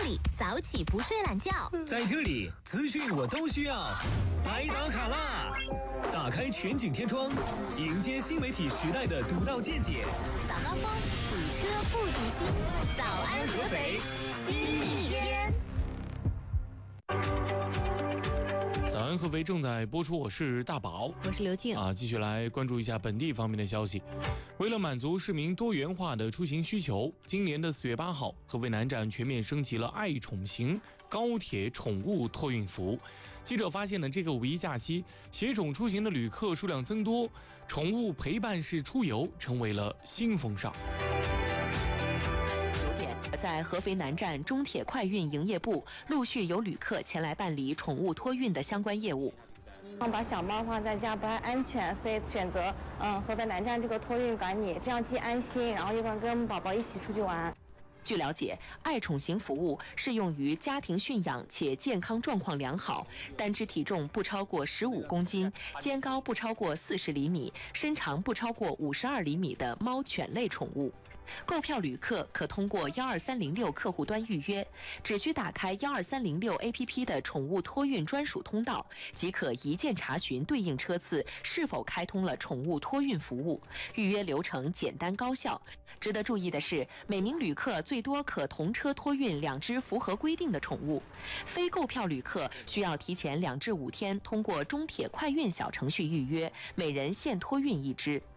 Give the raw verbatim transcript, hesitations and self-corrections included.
里早起不睡懒觉， 在这里资讯我都需要，来打卡啦！打开全景天窗，迎接新媒体时代的独到见解。 早高峰，堵车不堵心，早安合肥，新一天。 早安合肥正在播出，我是大宝， 我是刘静啊。继续来关注一下本地方面的消息。为了满足市民多元化的出行需求，今年的四月八号，合肥南站全面升级了爱宠行高铁宠物托运服务。记者发现呢，这个五一假期携宠出行的旅客数量增多，宠物陪伴式出游成为了新风尚。 在合肥南站中铁快运营业部，陆续有旅客前来办理宠物托运的相关业务。 把小猫放在家不太安全，所以选择嗯合肥南站这个托运管理，这样既安心，然后又能跟宝宝一起出去玩。 据了解，爱宠行服务适用于家庭驯养且健康状况良好、单只体重不超过十五公斤、肩高不超过四十厘米、身长不超过五十二厘米的猫犬类宠物。购票旅客可通过幺二三零六客户端预约，只需打开幺二三零六 A P P 的宠物托运专属通道，即可一键查询对应车次是否开通了宠物托运服务。预约流程简单高效。值得注意的是，每名旅客最多可同车托运两只符合规定的宠物。非购票旅客需要提前两至五天通过中铁快运小程序预约，每人限托运一只。